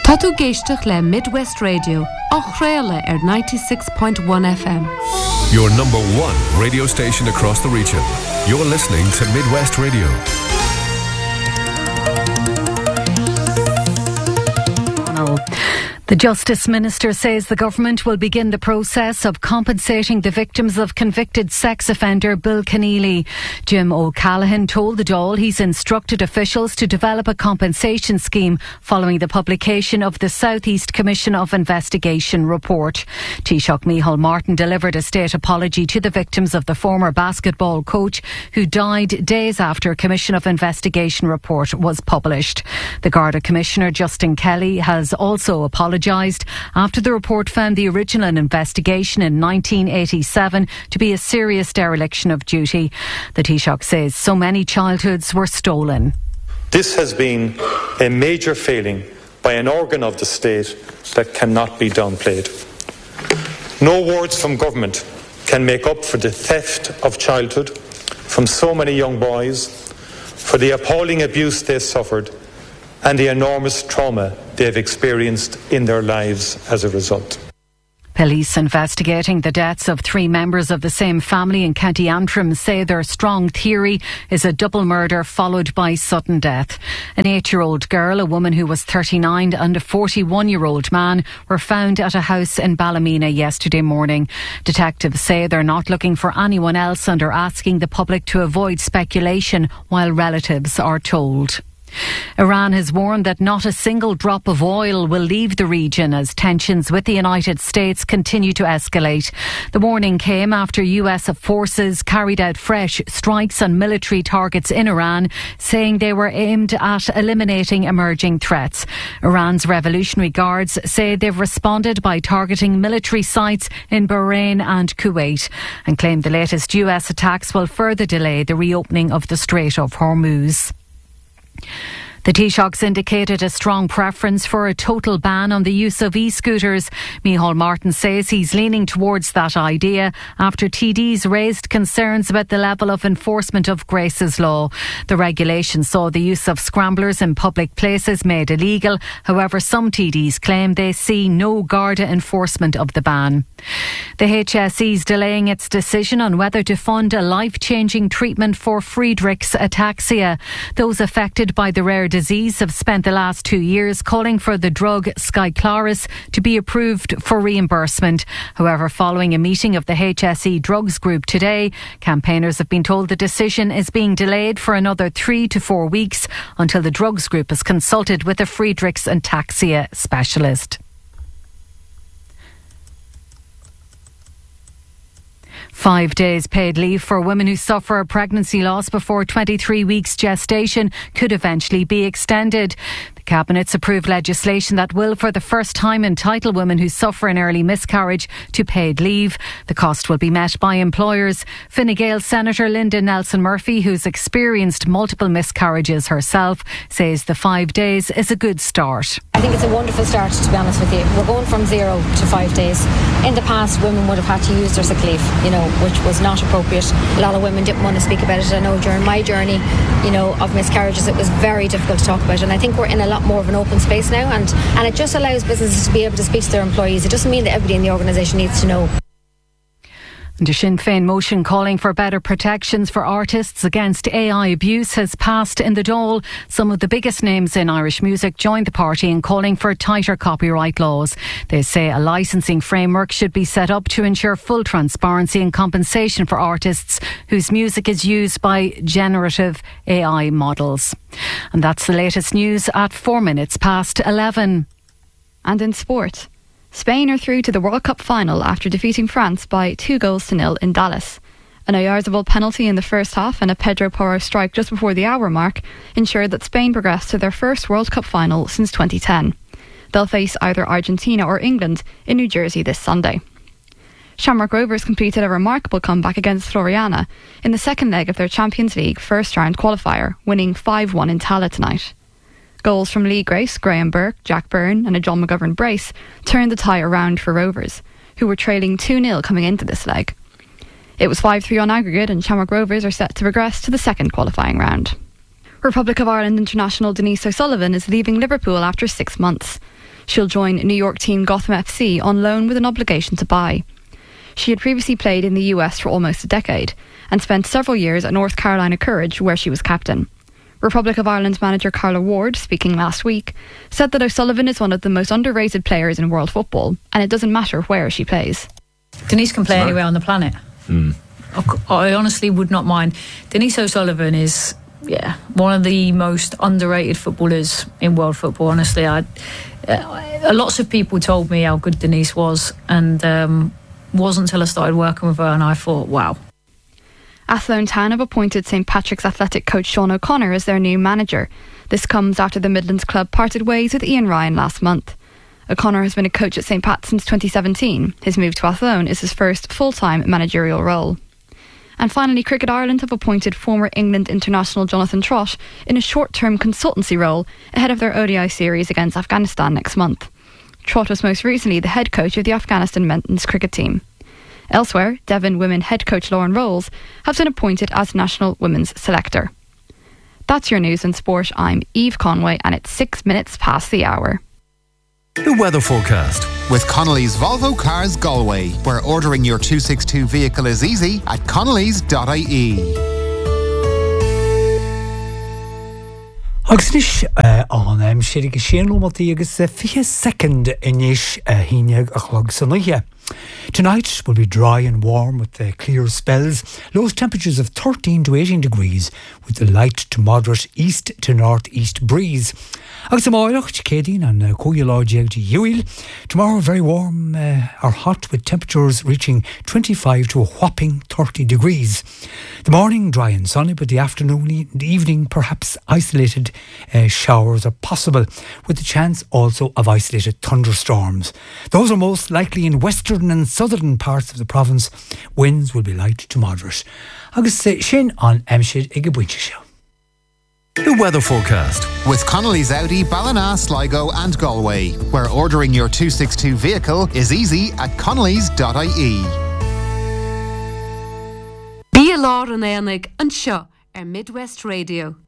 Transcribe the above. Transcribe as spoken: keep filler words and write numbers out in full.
Tá tú géisteach le Midwest Radio, ach réile ar ninety-six point one F M. Your number one radio station across the region. You're listening to Midwest Radio. The Justice Minister says the government will begin the process of compensating the victims of convicted sex offender Bill Keneally. Jim O'Callaghan told the Dáil he's instructed officials to develop a compensation scheme following the publication of the South East Commission of Investigation report. Taoiseach Micheál Martin delivered a state apology to the victims of the former basketball coach who died days after a Commission of Investigation report was published. The Garda Commissioner Justin Kelly has also apologised after the report found the original investigation in nineteen eighty-seven to be a serious dereliction of duty. The Taoiseach says so many childhoods were stolen. This has been a major failing by an organ of the state that cannot be downplayed. No words from government can make up for the theft of childhood from so many young boys, for the appalling abuse they suffered and the enormous trauma they have experienced in their lives as a result. Police investigating the deaths of three members of the same family in County Antrim say their strong theory is a double murder followed by sudden death. An eight-year-old girl, a woman who was thirty-nine and a forty-one-year-old man were found at a house in Ballymena yesterday morning. Detectives say they're not looking for anyone else and are asking the public to avoid speculation while relatives are told. Iran has warned that not a single drop of oil will leave the region as tensions with the United States continue to escalate. The warning came after U S forces carried out fresh strikes on military targets in Iran, saying they were aimed at eliminating emerging threats. Iran's Revolutionary Guards say they've responded by targeting military sites in Bahrain and Kuwait and claim the latest U S attacks will further delay the reopening of the Strait of Hormuz. The Taoiseachs indicated a strong preference for a total ban on the use of e-scooters. Micheál Martin says he's leaning towards that idea after T Ds raised concerns about the level of enforcement of Grace's law. The regulation saw the use of scramblers in public places made illegal. However, some T Ds claim they see no Garda enforcement of the ban. The H S E is delaying its decision on whether to fund a life-changing treatment for Friedreich's ataxia. Those affected by the rare disease have spent the last two years calling for the drug Skyclarys to be approved for reimbursement. However, following a meeting of the H S E Drugs Group today, campaigners have been told the decision is being delayed for another three to four weeks until the Drugs Group is consulted with a Friedreich's ataxia specialist. Five days paid leave for women who suffer a pregnancy loss before twenty-three weeks gestation could eventually be extended. The Cabinet's approved legislation that will for the first time entitle women who suffer an early miscarriage to paid leave. The cost will be met by employers. Fine Gael Senator Linda Nelson-Murphy, who's experienced multiple miscarriages herself, says the five days is a good start. I think it's a wonderful start, to be honest with you. We're going from zero to five days. In the past, women would have had to use their sick leave, you know, which was not appropriate. A lot of women didn't want to speak about it. I know during my journey, you know, of miscarriages, it was very difficult to talk about. And I think we're in a lot more of an open space now, and, and it just allows businesses to be able to speak to their employees. It doesn't mean that everybody in the organisation needs to know. The Sinn Féin motion calling for better protections for artists against A I abuse has passed in the Dáil. Some of the biggest names in Irish music joined the party in calling for tighter copyright laws. They say a licensing framework should be set up to ensure full transparency and compensation for artists whose music is used by generative A I models. And that's the latest news at four minutes past eleven. And in sport, Spain are through to the World Cup final after defeating France by two goals to nil in Dallas. An Oyarzabal penalty in the first half and a Pedro Porro strike just before the hour mark ensured that Spain progressed to their first World Cup final since twenty ten. They'll face either Argentina or England in New Jersey this Sunday. Shamrock Rovers completed a remarkable comeback against Floriana in the second leg of their Champions League first round qualifier, winning five one in Tala tonight. Goals from Lee Grace, Graham Burke, Jack Byrne and a John McGovern brace turned the tie around for Rovers, who were trailing two nil coming into this leg. It was five three on aggregate and Shamrock Rovers are set to progress to the second qualifying round. Republic of Ireland international Denise O'Sullivan is leaving Liverpool after six months. She'll join New York team Gotham F C on loan with an obligation to buy. She had previously played in the U S for almost a decade and spent several years at North Carolina Courage, where she was captain. Republic of Ireland manager Carla Ward, speaking last week, said that O'Sullivan is one of the most underrated players in world football, and it doesn't matter where she plays. Denise can play Sorry. anywhere on the planet. Mm. I honestly would not mind. Denise O'Sullivan is, yeah, one of the most underrated footballers in world football. Honestly, I, uh, lots of people told me how good Denise was, and um, wasn't until I started working with her and I thought, wow. Athlone Town have appointed St Patrick's Athletic coach Sean O'Connor as their new manager. This comes after the Midlands club parted ways with Ian Ryan last month. O'Connor has been a coach at St Pat since twenty seventeen. His move to Athlone is his first full-time managerial role. And finally, Cricket Ireland have appointed former England international Jonathan Trott in a short-term consultancy role ahead of their O D I series against Afghanistan next month. Trott was most recently the head coach of the Afghanistan men's cricket team. Elsewhere, Devon women head coach Lauren Rolls has been appointed as national women's selector. That's your news and sport. I'm Eve Conway and it's six minutes past the hour. The weather forecast. With Connolly's Volvo Cars Galway, where ordering your two sixty-two vehicle is easy at connellys dot I E. Agus nis an am sirig a sin lomati agus fiche second inish hineag a chlog sanaya. Tonight will be dry and warm with the clear spells. Low temperatures of thirteen to eighteen degrees with the light to moderate east to northeast breeze. Agus tomorrow, Cadine and Coyolog to Ewell. Tomorrow very warm uh, or hot with temperatures reaching twenty-five to a whopping thirty degrees. The morning dry and sunny, but the afternoon and evening perhaps isolated uh, showers are possible with the chance also of isolated thunderstorms. Those are most likely in western and southern parts of the province. Winds will be light to moderate. Agus uh, sin on Amshid Igabwincha show. The weather forecast. With Connolly's Audi, Ballina, Sligo and Galway, where ordering your two sixty-two vehicle is easy at connellys dot I E. Bí a lá an éanaig an seo ar Midwest Radio.